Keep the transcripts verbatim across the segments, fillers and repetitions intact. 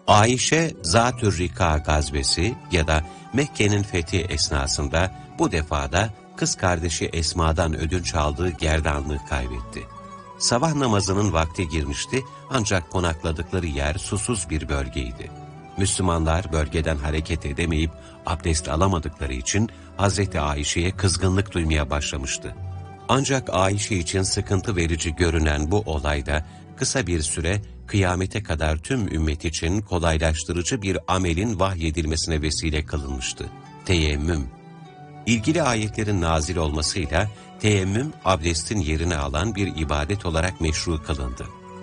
Ayşe, Zat-ı Rika gazvesi ya da Mekke'nin fethi esnasında bu defada kız kardeşi Esma'dan ödünç aldığı gerdanlığı kaybetti. Sabah namazının vakti girmişti ancak konakladıkları yer susuz bir bölgeydi. Müslümanlar bölgeden hareket edemeyip abdest alamadıkları için Hazreti Ayşe'ye kızgınlık duymaya başlamıştı. Ancak Ayşe için sıkıntı verici görünen bu olayda kısa bir süre kıyamete kadar tüm ümmet için kolaylaştırıcı bir amelin vahyedilmesine vesile kılınmıştı. Teyemmüm. İlgili ayetlerin nazil olmasıyla teyemmüm abdestin yerini alan bir ibadet olarak meşru kılındı.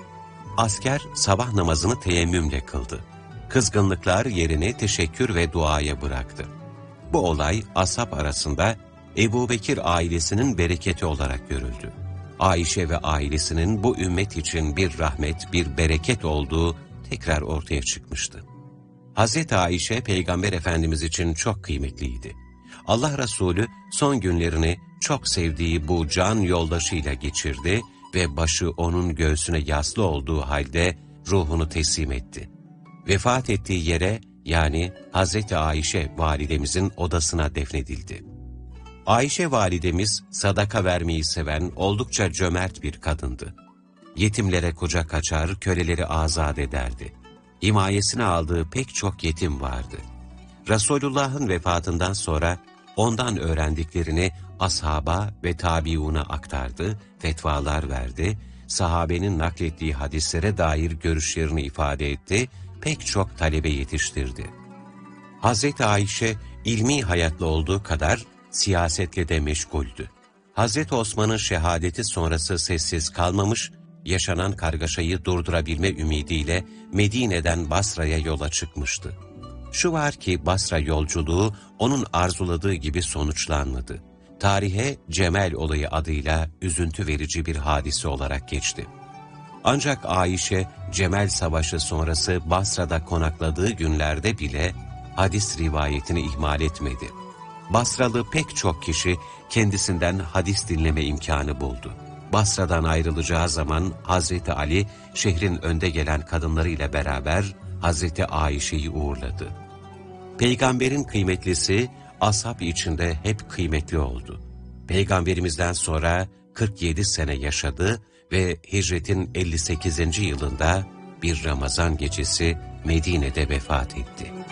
Asker sabah namazını teyemmümle kıldı. Kızgınlıklar yerini teşekkür ve duaya bıraktı. Bu olay ashab arasında Ebu Bekir ailesinin bereketi olarak görüldü. Ayşe ve ailesinin bu ümmet için bir rahmet, bir bereket olduğu tekrar ortaya çıkmıştı. Hazreti Ayşe, Peygamber Efendimiz için çok kıymetliydi. Allah Resulü son günlerini çok sevdiği bu can yoldaşıyla geçirdi ve başı onun göğsüne yaslı olduğu halde ruhunu teslim etti. Vefat ettiği yere, yani Hazreti Ayşe validemizin odasına defnedildi. Ayşe validemiz sadaka vermeyi seven, oldukça cömert bir kadındı. Yetimlere kucak açar, köleleri azat ederdi. Himayesine aldığı pek çok yetim vardı. Resulullah'ın vefatından sonra ondan öğrendiklerini ashaba ve tabiuna aktardı, fetvalar verdi, sahabenin naklettiği hadislere dair görüşlerini ifade etti, pek çok talebe yetiştirdi. Hazreti Ayşe, ilmi hayatlı olduğu kadar siyasetle de meşguldü. Hazreti Osman'ın şehadeti sonrası sessiz kalmamış, yaşanan kargaşayı durdurabilme ümidiyle Medine'den Basra'ya yola çıkmıştı. Şu var ki Basra yolculuğu onun arzuladığı gibi sonuçlanmadı. Tarihe Cemel olayı adıyla üzüntü verici bir hadise olarak geçti. Ancak Ayşe, Cemel Savaşı sonrası Basra'da konakladığı günlerde bile hadis rivayetini ihmal etmedi. Basralı pek çok kişi kendisinden hadis dinleme imkanı buldu. Basra'dan ayrılacağı zaman Hazreti Ali, şehrin önde gelen kadınlarıyla beraber Hazreti Ayşe'yi uğurladı. Peygamberin kıymetlisi, ashab içinde hep kıymetli oldu. Peygamberimizden sonra kırk yedi sene yaşadı ve hicretin elli sekizinci yılında bir Ramazan gecesi Medine'de vefat etti.